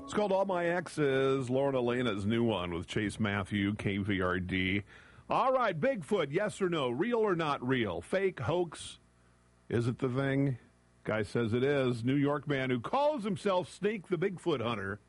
It's called All My Exes, Lauren Elena's new one with Chase Matthew, KVRD. All right, Bigfoot, yes or no? Real or not real? Fake, hoax? Is it the thing? Guy says it is. New York man who calls himself Snake the Bigfoot Hunter.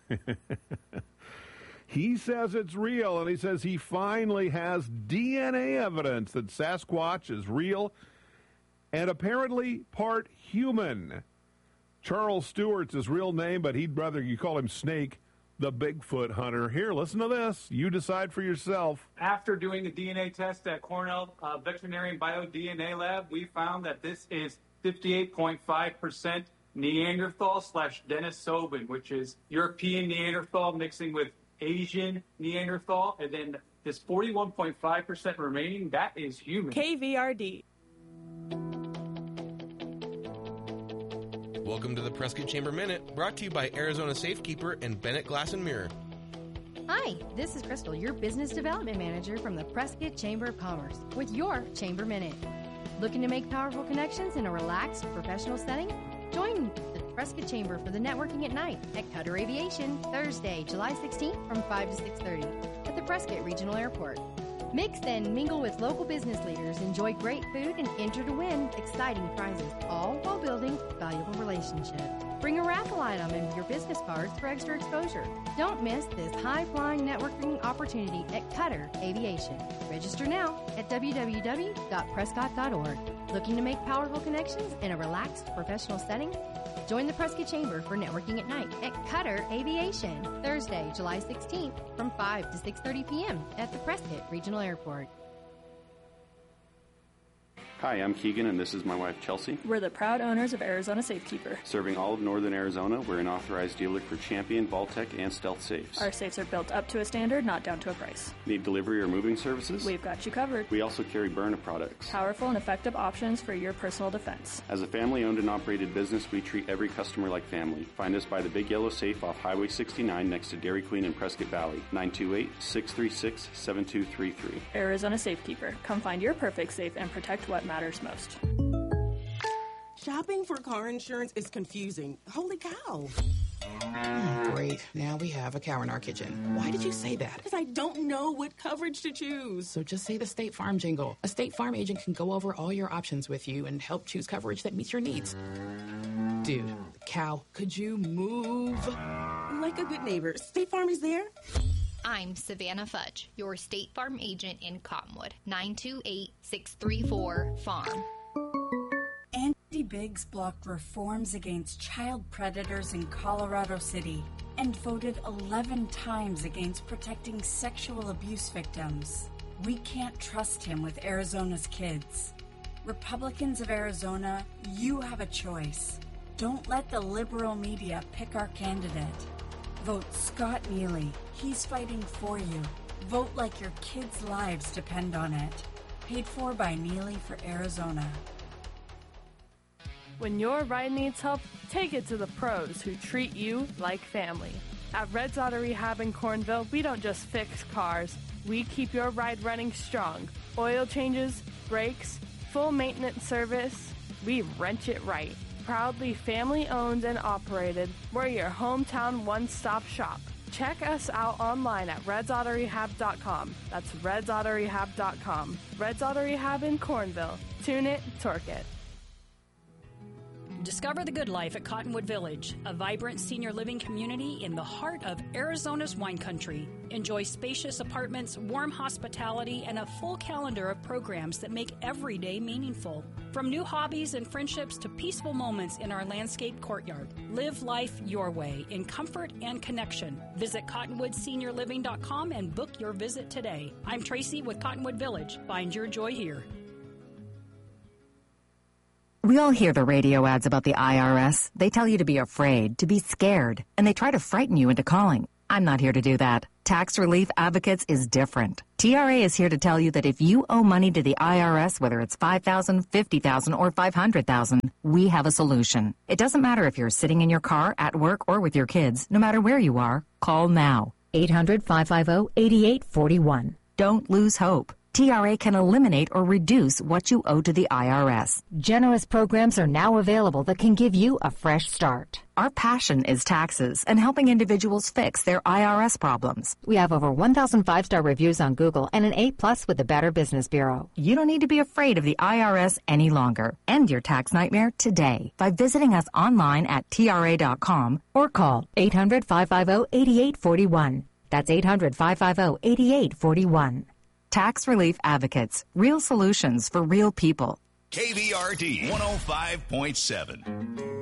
He says it's real, and he says he finally has DNA evidence that Sasquatch is real and apparently part human. Charles Stewart's his real name, but he'd rather you call him Snake the Bigfoot Hunter. Here, listen to this. You decide for yourself. After doing the DNA test at Cornell Veterinary BioDNA Lab, we found that this is 58.5% Neanderthal/Denisovan, which is European Neanderthal mixing with Asian Neanderthal, and then this 41.5% remaining, that is human. KVRD. Welcome to the Prescott Chamber Minute, brought to you by Arizona Safekeeper and Bennett Glass and Mirror. Hi, this is Crystal, your Business Development Manager from the Prescott Chamber of Commerce, with your Chamber Minute. Looking to make powerful connections in a relaxed, professional setting? Join the Prescott Chamber for the Networking at Night at Cutter Aviation, Thursday, July 16th from 5 to 6:30 at the Prescott Regional Airport. Mix and mingle with local business leaders, enjoy great food, and enter to win exciting prizes, all while building valuable relationships. Bring a raffle item and your business cards for extra exposure. Don't miss this high-flying networking opportunity at Cutter Aviation. Register now at www.prescott.org. Looking to make powerful connections in a relaxed, professional setting? Join the Prescott Chamber for Networking at Night at Cutter Aviation, Thursday, July 16th from 5 to 6:30 p.m. at the Prescott Regional Airport. Hi, I'm Keegan, and this is my wife, Chelsea. We're the proud owners of Arizona Safekeeper. Serving all of northern Arizona, we're an authorized dealer for Champion, Vaultec, and Stealth safes. Our safes are built up to a standard, not down to a price. Need delivery or moving services? We've got you covered. We also carry Byrna products. Powerful and effective options for your personal defense. As a family-owned and operated business, we treat every customer like family. Find us by the Big Yellow Safe off Highway 69 next to Dairy Queen in Prescott Valley, 928-636-7233. Arizona Safekeeper. Come find your perfect safe and protect what matters most. Shopping for car insurance is confusing. Holy cow. Great. Now we have a cow in our kitchen. Why did you say that? Because I don't know what coverage to choose. So just say the State Farm jingle. A State Farm agent can go over all your options with you and help choose coverage that meets your needs. Dude, cow, could you move? Like a good neighbor, State Farm is there. I'm Savannah Fudge, your State Farm agent in Cottonwood, 928-634-FARM. Andy Biggs blocked reforms against child predators in Colorado City and voted 11 times against protecting sexual abuse victims. We can't trust him with Arizona's kids. Republicans of Arizona, you have a choice. Don't let the liberal media pick our candidate. Vote Scott Neely. He's fighting for you. Vote like your kids' lives depend on it. Paid for by Neely for Arizona. When your ride needs help, take it to the pros who treat you like family. At Red's Auto Rehab in Cornville, we don't just fix cars. We keep your ride running strong. Oil changes, brakes, full maintenance service. We wrench it right. Proudly family-owned and operated, we're your hometown one-stop shop. Check us out online at redsautorehab.com. That's redsautorehab.com. Red's Auto Rehab in Cornville. Tune it, torque it. Discover the good life at Cottonwood Village, a vibrant senior living community in the heart of Arizona's wine country. Enjoy spacious apartments, warm hospitality, and a full calendar of programs that make every day meaningful. From new hobbies and friendships to peaceful moments in our landscaped courtyard. Live life your way in comfort and connection. Visit cottonwoodseniorliving.com and book your visit today. I'm Tracy with Cottonwood Village. Find your joy here. We all hear the radio ads about the IRS. They tell you to be afraid, to be scared, and they try to frighten you into calling. I'm not here to do that. Tax Relief Advocates is different. TRA is here to tell you that if you owe money to the IRS, whether it's $5,000, $50,000, or $500,000, we have a solution. It doesn't matter if you're sitting in your car, at work, or with your kids. No matter where you are, call now. 800-550-8841. Don't lose hope. TRA can eliminate or reduce what you owe to the IRS. Generous programs are now available that can give you a fresh start. Our passion is taxes and helping individuals fix their IRS problems. We have over 1,000 5-star reviews on Google and an A+ with the Better Business Bureau. You don't need to be afraid of the IRS any longer. End your tax nightmare today by visiting us online at TRA.com or call 800-550-8841. That's 800-550-8841. Tax Relief Advocates. Real solutions for real people. KVRD 105.7.